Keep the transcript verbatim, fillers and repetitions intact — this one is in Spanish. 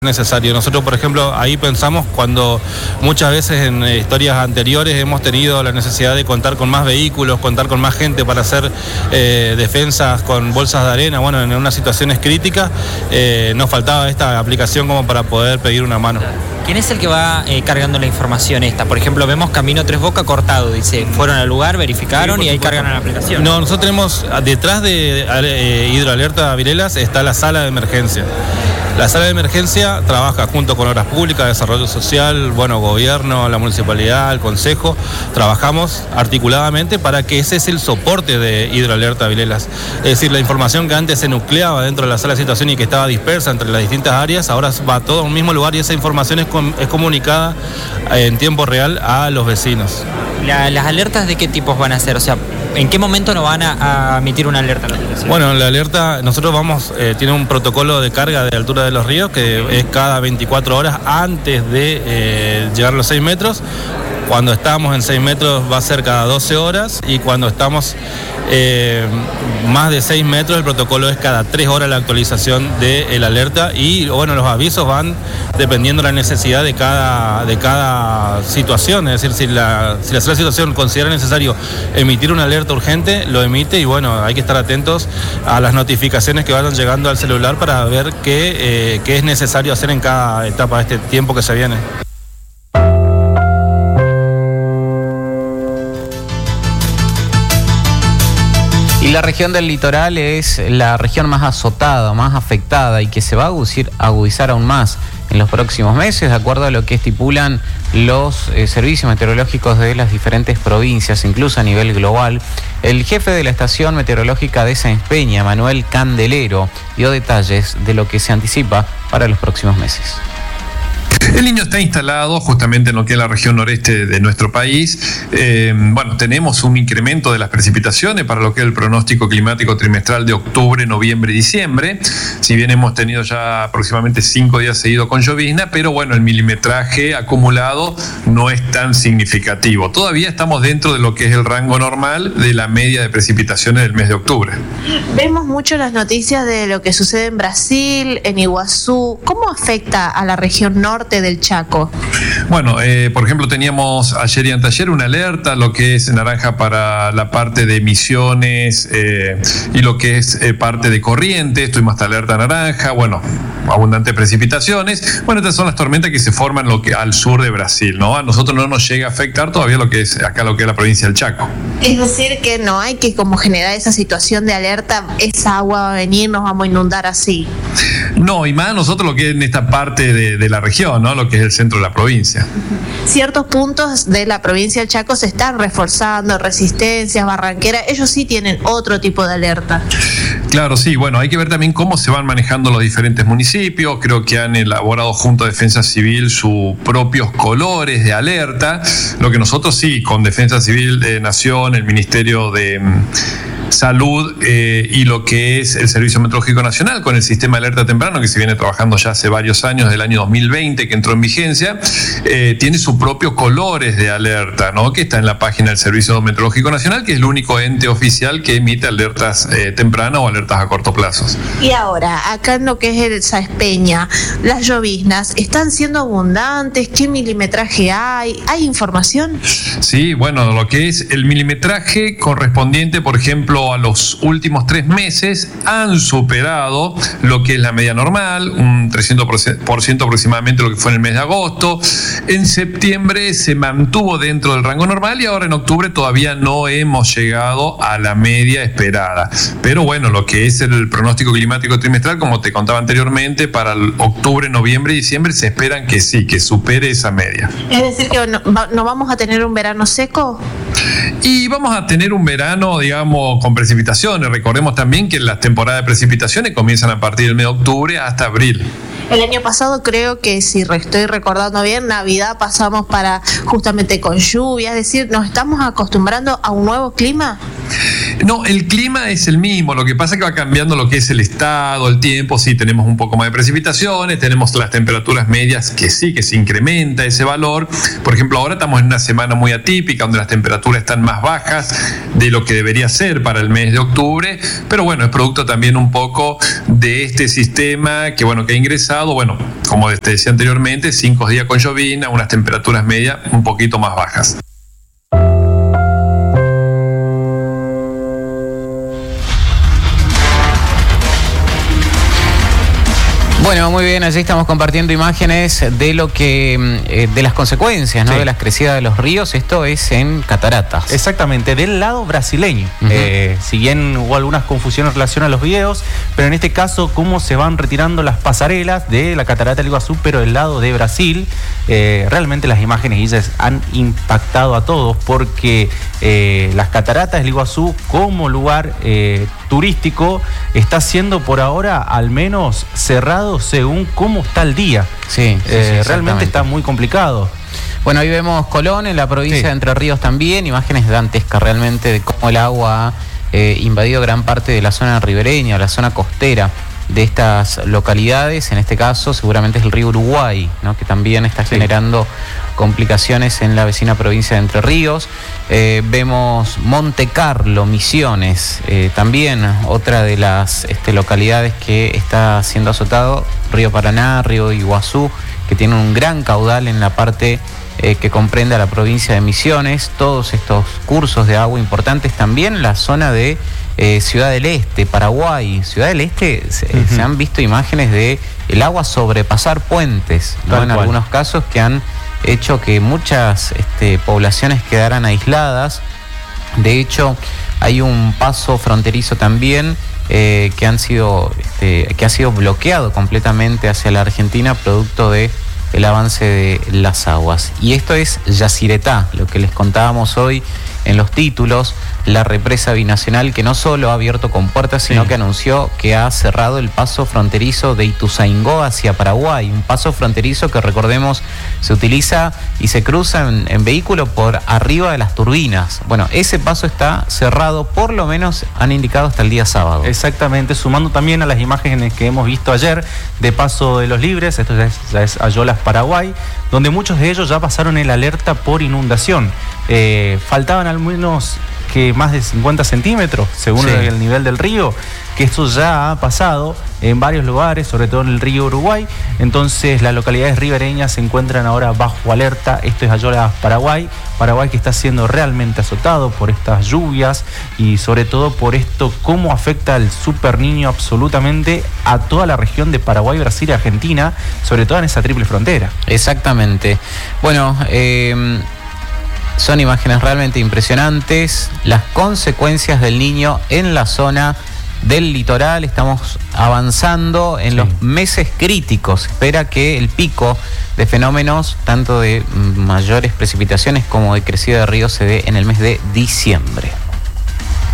necesario. Nosotros, por ejemplo, ahí pensamos cuando muchas veces en historias anteriores hemos tenido la necesidad de contar con más vehículos, contar con más gente para hacer eh, defensas con bolsas de arena. Bueno, en unas situaciones críticas eh, nos faltaba esta aplicación como para poder pedir una mano. ¿Quién es el que va eh, cargando la información esta? Por ejemplo, vemos Camino Tres Boca cortado, dice, fueron al lugar, verificaron sí, y ahí cargan a la aplicación. No, nosotros tenemos, detrás de eh, Hidroalerta Virelas está la sala de emergencia. La sala de emergencia trabaja junto con Obras Públicas, Desarrollo Social, bueno, Gobierno, la Municipalidad, el Consejo. Trabajamos articuladamente para que ese es el soporte de Hidroalerta Virelas. Es decir, la información que antes se nucleaba dentro de la sala de situación y que estaba dispersa entre las distintas áreas, ahora va todo a un mismo lugar y esa información es, com- es comunicada en tiempo real a los vecinos. La, ¿Las alertas de qué tipos van a ser? O sea, ¿en qué momento nos van a, a emitir una alerta a la aplicación? Bueno, la alerta, nosotros vamos, eh, tiene un protocolo de carga de altura de los ríos que es cada veinticuatro horas antes de eh, llegar a los seis metros. Cuando estamos en seis metros va a ser cada doce horas y cuando estamos eh, más de seis metros el protocolo es cada tres horas la actualización de la alerta y bueno, los avisos van dependiendo de la necesidad de cada, de cada situación. Es decir, si la, si la situación considera necesario emitir una alerta urgente, lo emite y bueno, hay que estar atentos a las notificaciones que vayan llegando al celular para ver qué, eh, qué es necesario hacer en cada etapa de este tiempo que se viene. Y la región del litoral es la región más azotada, más afectada y que se va a agudizar, agudizar aún más en los próximos meses, de acuerdo a lo que estipulan los eh, servicios meteorológicos de las diferentes provincias, incluso a nivel global. El jefe de la estación meteorológica de Sáenz Peña, Manuel Candelero, dio detalles de lo que se anticipa para los próximos meses. El Niño está instalado justamente en lo que es la región noreste de nuestro país. Eh, bueno, tenemos un incremento de las precipitaciones para lo que es el pronóstico climático trimestral de octubre, noviembre y diciembre. Si bien hemos tenido ya aproximadamente cinco días seguidos con llovizna, pero bueno, el milimetraje acumulado no es tan significativo. Todavía estamos dentro de lo que es el rango normal de la media de precipitaciones del mes de octubre. Vemos mucho las noticias de lo que sucede en Brasil, en Iguazú. ¿Cómo afecta a la región norte del Chaco? Bueno, eh, por ejemplo, teníamos ayer y anteayer una alerta, lo que es naranja para la parte de Misiones eh, y lo que es eh, parte de Corrientes. Tuvimos esta alerta naranja, bueno, abundantes precipitaciones. Bueno, estas son las tormentas que se forman lo que, al sur de Brasil, ¿no? A nosotros no nos llega a afectar todavía lo que es acá lo que es la provincia del Chaco. Es decir, que no hay que como generar esa situación de alerta, esa agua va a venir, nos vamos a inundar así. No, y más nosotros lo que es en esta parte de, de la región, ¿no? Lo que es el centro de la provincia. Ciertos puntos de la provincia del Chaco se están reforzando, Resistencias, Barranquera, ellos sí tienen otro tipo de alerta. Claro, sí, bueno, hay que ver también cómo se van manejando los diferentes municipios. Creo que han elaborado junto a Defensa Civil sus propios colores de alerta. Lo que nosotros sí, con Defensa Civil de Nación, el Ministerio de Salud eh, y lo que es el Servicio Meteorológico Nacional con el sistema de alerta temprano que se viene trabajando ya hace varios años, del año dos mil veinte que entró en vigencia, eh, tiene sus propios colores de alerta, ¿no? Que está en la página del Servicio Meteorológico Nacional, que es el único ente oficial que emite alertas eh, tempranas o alertas a corto plazo. Y ahora, acá en lo que es el Sáenz Peña, las lloviznas, ¿están siendo abundantes? ¿Qué milimetraje hay? ¿Hay información? Sí, bueno, lo que es el milimetraje correspondiente, por ejemplo, a los últimos tres meses han superado lo que es la media normal, un trescientos por ciento aproximadamente lo que fue en el mes de agosto. En septiembre se mantuvo dentro del rango normal y ahora en octubre todavía no hemos llegado a la media esperada. Pero bueno, lo que es el pronóstico climático trimestral, como te contaba anteriormente, para el octubre, noviembre y diciembre se esperan que sí, que supere esa media. Es decir, que no, no vamos a tener un verano seco. Y vamos a tener un verano, digamos, con precipitaciones. Recordemos también que las temporadas de precipitaciones comienzan a partir del mes de octubre hasta abril. El año pasado creo que, si estoy recordando bien, Navidad pasamos para justamente con lluvia, es decir, ¿nos estamos acostumbrando a un nuevo clima? No, el clima es el mismo, lo que pasa es que va cambiando lo que es el estado, el tiempo, sí, tenemos un poco más de precipitaciones, tenemos las temperaturas medias que sí, que se incrementa ese valor. Por ejemplo, ahora estamos en una semana muy atípica, donde las temperaturas están más bajas de lo que debería ser para el mes de octubre, pero bueno, es producto también un poco de este sistema que, bueno, que ha ingresado, bueno, como te decía anteriormente, cinco días con llovina, unas temperaturas medias un poquito más bajas. Bueno, muy bien, allí estamos compartiendo imágenes de lo que, eh, de las consecuencias, ¿no? Sí. De las crecidas de los ríos. Esto es en Cataratas. Exactamente, del lado brasileño. Uh-huh. eh, si bien hubo algunas confusiones en relación a los videos, pero en este caso, cómo se van retirando las pasarelas de la Catarata del Iguazú, pero del lado de Brasil. Eh, realmente las imágenes ellas han impactado a todos, porque eh, las Cataratas del Iguazú como lugar eh, turístico está siendo por ahora al menos cerrado según cómo está el día. Sí, sí, eh, sí, realmente está muy complicado. Bueno, ahí vemos Colón, en la provincia sí. de Entre Ríos también, imágenes dantescas realmente de cómo el agua ha eh, invadido gran parte de la zona ribereña, la zona costera de estas localidades. En este caso seguramente es el río Uruguay, ¿no? Que también está sí. generando complicaciones en la vecina provincia de Entre Ríos. Eh, vemos Monte Carlo, Misiones, eh, también otra de las este, localidades que está siendo azotado, Río Paraná, Río Iguazú, que tiene un gran caudal en la parte eh, que comprende a la provincia de Misiones. Todos estos cursos de agua importantes, también la zona de Eh, Ciudad del Este, Paraguay. Ciudad del Este se, uh-huh. se han visto imágenes de el agua sobrepasar puentes, ¿no? En cual. Algunos casos que han hecho que muchas este, poblaciones quedaran aisladas. De hecho, hay un paso fronterizo también eh, que han sido este, que ha sido bloqueado completamente hacia la Argentina producto de el avance de las aguas. Y esto es Yacyretá, lo que les contábamos hoy en los títulos, la represa binacional que no solo ha abierto compuertas, sino sí. que anunció que ha cerrado el paso fronterizo de Ituzaingó hacia Paraguay, un paso fronterizo que, recordemos, se utiliza y se cruza en, en vehículo por arriba de las turbinas. Bueno, ese paso está cerrado, por lo menos han indicado hasta el día sábado. Exactamente, sumando también a las imágenes que hemos visto ayer de Paso de los Libres, esto ya es, ya es Ayolas, Paraguay, donde muchos de ellos ya pasaron el alerta por inundación. Eh, faltaban al menos que más de cincuenta centímetros, según sí. el nivel del río, que esto ya ha pasado en varios lugares, sobre todo en el río Uruguay. Entonces las localidades ribereñas se encuentran ahora bajo alerta. Esto es Ayolas, Paraguay. Paraguay que está siendo realmente azotado por estas lluvias y sobre todo por esto, cómo afecta el Super Niño absolutamente a toda la región de Paraguay, Brasil y Argentina, sobre todo en esa triple frontera. Exactamente. Bueno, eh... son imágenes realmente impresionantes, las consecuencias del Niño en la zona del litoral. Estamos avanzando en sí. los meses críticos. Espera que el pico de fenómenos, tanto de mayores precipitaciones como de crecida de ríos, se dé en el mes de diciembre.